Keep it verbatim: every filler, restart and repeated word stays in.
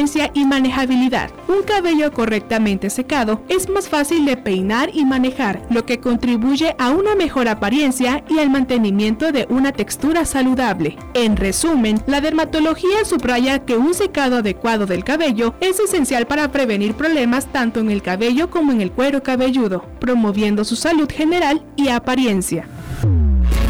apariencia y manejabilidad. Un cabello correctamente secado es más fácil de peinar y manejar, lo que contribuye a una mejor apariencia y al mantenimiento de una textura saludable. En resumen, la dermatología subraya que un secado adecuado del cabello es esencial para prevenir problemas tanto en el cabello como en el cuero cabelludo, promoviendo su salud general y apariencia.